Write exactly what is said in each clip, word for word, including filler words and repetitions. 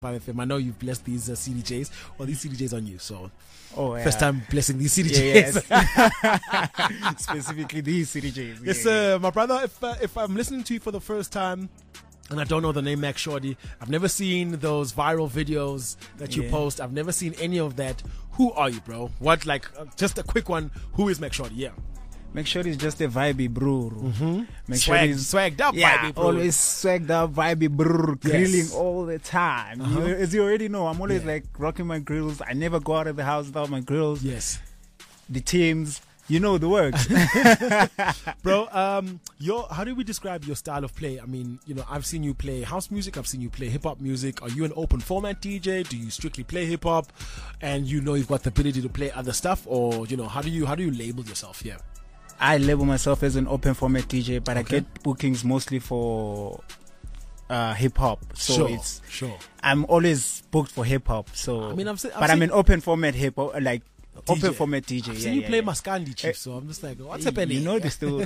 F M. I know you've blessed these uh, C D Js, or these C D Js on you. So, oh, yeah. first time blessing these C D Js. Yeah, yes. Specifically these C D Js. Yes, sir. Uh, my brother, if uh, if I'm listening to you for the first time, and I don't know the name Max Shorty, I've never seen those viral videos that you yeah. post. I've never seen any of that. Who are you, bro? What, like, uh, just a quick one. Who is Max Shorty? Yeah. Make sure it's just a vibey bro. Mm-hmm. Make Swag, sure it's swagged up, yeah, vibey bro. Always swagged up, vibey bro. Yes. Grilling all the time. Uh-huh. You, as you already know, I'm always yeah. like rocking my grills. I never go out of the house without my grills. Yes. The teams, you know the works. Bro, um, your how do we describe your style of play? I mean, you know, I've seen you play house music. I've seen you play hip hop music. Are you an open format D J? Do you strictly play hip hop? And you know you've got the ability to play other stuff, or you know, how do you how do you label yourself? Yeah. I label myself as an open format D J, but okay. I get bookings mostly for uh, hip hop. So sure, it's sure. I'm always booked for hip hop. So I mean, I'm, I've but I'm an open format hip hop, like D J. Open format D J. I've yeah, seen you yeah, play yeah. Maskandi, Chief. So I'm just like, what's happening? You know this too.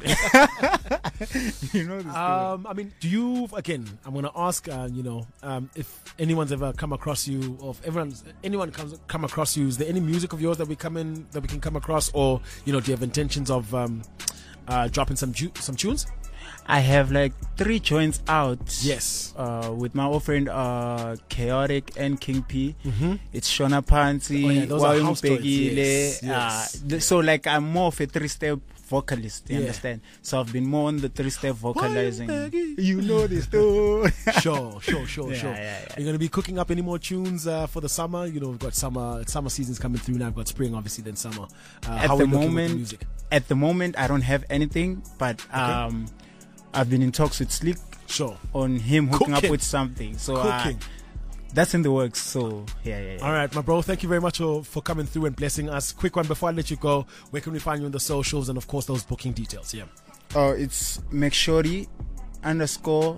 You know this um, I mean, do you again? I'm gonna ask. Uh, you know, um, if anyone's ever come across you, or if everyone's anyone comes come across you, is there any music of yours that we come in that we can come across, or you know, do you have intentions of um, uh, dropping some ju- some tunes? I have like three joints out. Yes. Uh, with my old friend uh, Chaotic and King P. Mm-hmm. It's Shona Pansi. Oh, yeah, those are house joints. Yes, uh, yes, the, yes. So like I'm more of a three-step vocalist. You yeah. understand? So I've been more on the three-step vocalizing. You know this too. Sure, sure, sure, yeah, sure. Yeah, yeah. Are you gonna be cooking up any more tunes uh, for the summer? You know, we've got summer summer seasons coming through now. We've got spring, obviously, then summer. Uh, at how the are we looking moment, with the music? At the moment, I don't have anything, but um, okay. I've been in talks with Slick. Sure. On him hooking Cooking. up with something. So Cooking. Uh, that's in the works. So yeah, yeah, yeah. All right, my bro. Thank you very much for, for coming through and blessing us. Quick one before I let you go. Where can we find you on the socials and of course those booking details? Yeah. Oh, uh, it's McShorty underscore.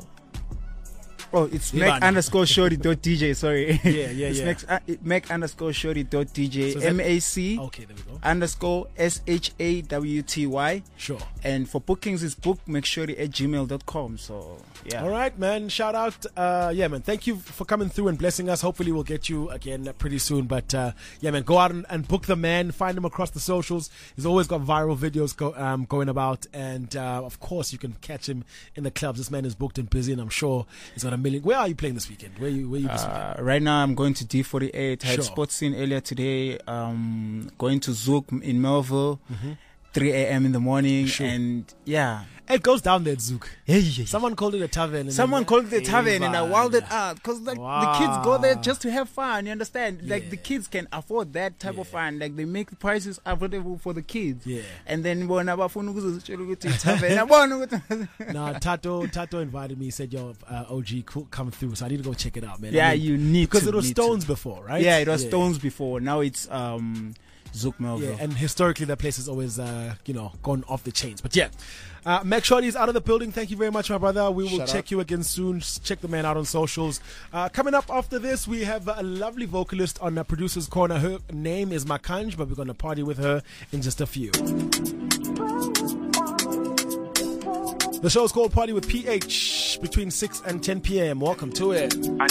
Oh, it's Mac underscore Shorty dot D J. Sorry. Yeah, yeah, it's yeah. Mac, uh, Mac underscore Shorty dot D J. So M A C. Okay, there we go. Underscore S H A W T Y. Sure. And for bookings, it's book McShorty at gmail dot com. So yeah. All right, man. Shout out. Uh, yeah, man. Thank you for coming through and blessing us. Hopefully, we'll get you again pretty soon. But uh, yeah, man. Go out and, and book the man. Find him across the socials. He's always got viral videos go, um, going about, and uh, of course, you can catch him in the clubs. This man is booked and busy, and I'm sure he's got a million. Where are you playing this weekend? Where you? Where you this uh, weekend? Right now, I'm going to D forty-eight. I had Sure. sports scene earlier today. Um, going to Zook in Melville. Mm-hmm. three a.m. in the morning. Sure. And yeah. It goes down there, Zook. Hey, yeah, yeah. Someone called it a tavern. And Someone then, called it a tavern, hey, and I man. wilded out because like Wow. the kids go there just to have fun. You understand? Yeah. Like the kids can afford that type Yeah. of fun. Like they make the prices affordable for the kids. Yeah. And then when abafuna ukuzitshela ukuthi tavern, abona ukuthi Nah, Tato, Tato invited me. He said, "Yo, uh, O G, cool, come through." So I need to go check it out, man. yeah, I mean, you need because to, it was need Stones to. before, right? Yeah, it was yeah. Stones before. Now it's um Zook Melville. Yeah, and historically that place has always, uh, you know, gone off the chains. But yeah, uh, Mac Shorty is out of the building. Thank you very much, my brother. We will Shout check out. you again soon. Just check the man out on socials. Uh, coming up after this, we have a lovely vocalist on the producer's corner. Her name is Makanj, but we're going to party with her in just a few. The show is called Party with P H between six and ten p.m. Welcome to it.